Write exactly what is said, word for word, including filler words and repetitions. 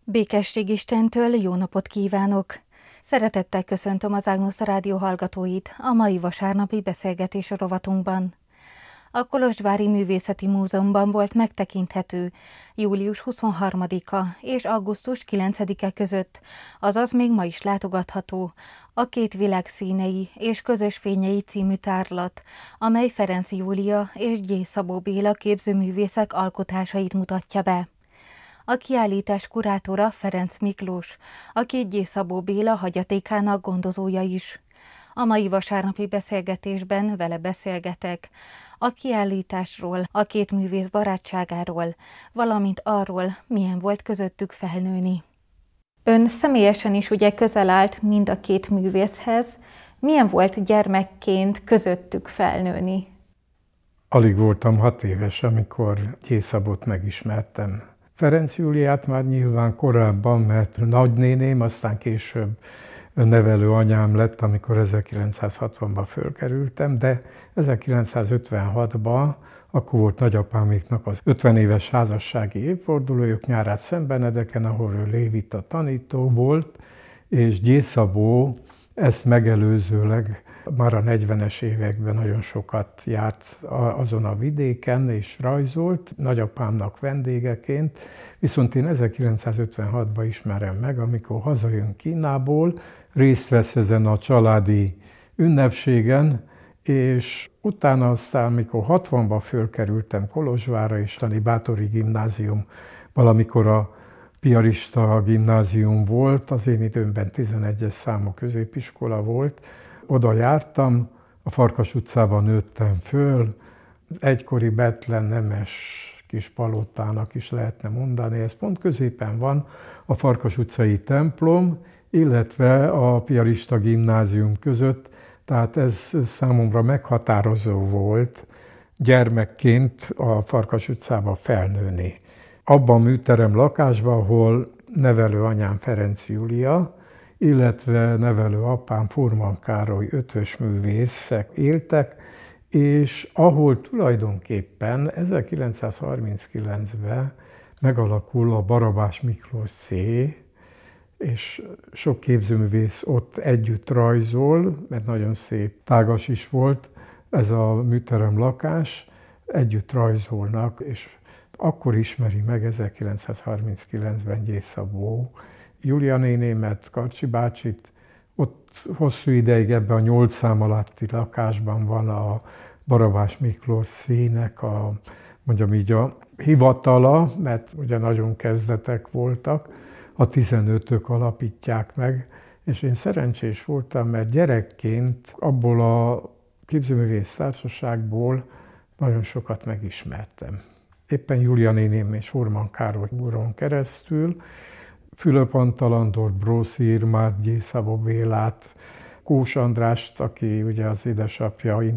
Békesség Istentől, jó napot kívánok! Szeretettel köszöntöm az Ágnusz Rádió hallgatóit a mai vasárnapi beszélgetés rovatunkban. A Kolozsvári Művészeti Múzeumban volt megtekinthető július huszonharmadika és augusztus kilencedike között, azaz még ma is látogatható, a Két világ színei és közös fényei című tárlat, amely Ferenc Júlia és Gyész Szabó Béla képzőművészek alkotásait mutatja be. A kiállítás kurátora Ferenc Miklós, aki Gyész Szabó Béla hagyatékának gondozója is. A mai vasárnapi beszélgetésben vele beszélgetek a kiállításról, a két művész barátságáról, valamint arról, milyen volt közöttük felnőni. Ön személyesen is ugye közel állt mind a két művészhez. Milyen volt gyermekként közöttük felnőni? Alig voltam hat éves, amikor Gyész Szabót megismertem. Ferenc Júliát már nyilván korábban, mert nagynéném, aztán később nevelő anyám lett, amikor ezerkilencszázhatvanban fölkerültem, de ezerkilencszázötvenhatban, akkor volt nagyapáméknak az ötven éves házassági évfordulójuk nyárát Szentbenedeken, ahol ő lévita tanító volt, és Gyész Szabó ezt megelőzőleg már a negyvenes években nagyon sokat járt azon a vidéken és rajzolt, nagyapámnak vendégeként, viszont én ezerkilencszázötvenhatban ismerem meg, amikor hazajön Kínából, részt vesz ezen a családi ünnepségen, és utána aztán, amikor hatvanban fölkerültem Kolozsvárra, és a Bátori gimnázium, valamikor a piarista gimnázium volt, az én időmben tizenegyes számú középiskola volt, oda jártam, a Farkas utcában nőttem föl, egykori Bethlen nemes kis palotának is lehetne mondani, ez pont középen van a Farkas utcai templom, illetve a piarista gimnázium között, tehát ez számomra meghatározó volt gyermekként a Farkas utcába felnőni. Abban a műterem lakásban, ahol nevelő anyám Ferenc Júlia, illetve nevelő apám Furman Károly ötvös művészek éltek, és ahol tulajdonképpen ezerkilencszázharminckilencben megalakul a Barabás Miklós cé, és sok képzőművész ott együtt rajzol, mert nagyon szép, tágas is volt ez a műterem lakás, együtt rajzolnak, és akkor ismeri meg ezerkilencszázharminckilencben Gyész Szabó Júlia nénémet, Karcsi bácsit. Ott hosszú ideig ebben a nyolc szám alatti lakásban van a Barabás Miklós szének a, mondjam így, a hivatala, mert ugye nagyon kezdetek voltak, a tizenötök alapítják meg, és én szerencsés voltam, mert gyerekként abból a képzőművész társaságból nagyon sokat megismertem. Éppen Júlia néném és Furman Károly úron keresztül, Fülöp Antal Andort, Brószi Irmát, Gyész Szabó Bélát, Kós Andrást, aki ugye az édesapja